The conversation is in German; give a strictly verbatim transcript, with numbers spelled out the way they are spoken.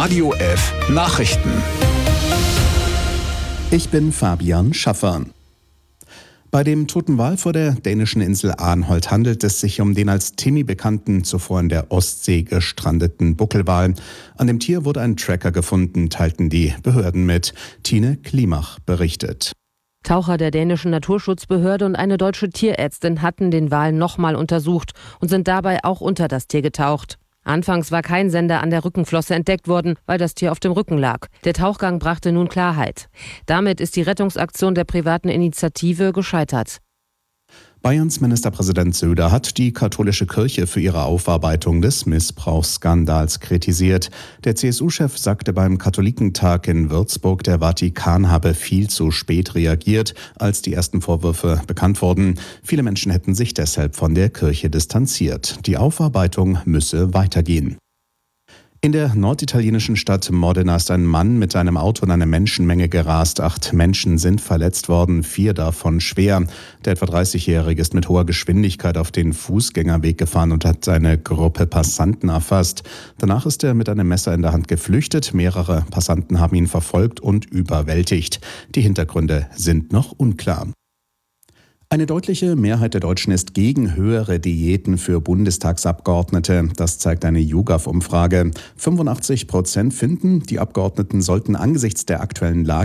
Radio F Nachrichten. Ich bin Fabian Schaffer. Bei dem toten Wal vor der dänischen Insel Arnholt handelt es sich um den als Timmy bekannten, zuvor in der Ostsee gestrandeten Buckelwal. An dem Tier wurde ein Tracker gefunden, teilten die Behörden mit. Tine Klimach berichtet. Taucher der dänischen Naturschutzbehörde und eine deutsche Tierärztin hatten den Wal nochmal untersucht und sind dabei auch unter das Tier getaucht. Anfangs war kein Sender an der Rückenflosse entdeckt worden, weil das Tier auf dem Rücken lag. Der Tauchgang brachte nun Klarheit. Damit ist die Rettungsaktion der privaten Initiative gescheitert. Bayerns Ministerpräsident Söder hat die katholische Kirche für ihre Aufarbeitung des Missbrauchsskandals kritisiert. Der C S U-Chef sagte beim Katholikentag in Würzburg, der Vatikan habe viel zu spät reagiert, als die ersten Vorwürfe bekannt wurden. Viele Menschen hätten sich deshalb von der Kirche distanziert. Die Aufarbeitung müsse weitergehen. In der norditalienischen Stadt Modena ist ein Mann mit einem Auto in eine Menschenmenge gerast. Acht Menschen sind verletzt worden, vier davon schwer. Der etwa dreißigjährige ist mit hoher Geschwindigkeit auf den Fußgängerweg gefahren und hat eine Gruppe Passanten erfasst. Danach ist er mit einem Messer in der Hand geflüchtet. Mehrere Passanten haben ihn verfolgt und überwältigt. Die Hintergründe sind noch unklar. Eine deutliche Mehrheit der Deutschen ist gegen höhere Diäten für Bundestagsabgeordnete. Das zeigt eine YouGov-Umfrage. fünfundachtzig Prozent finden, die Abgeordneten sollten angesichts der aktuellen Lage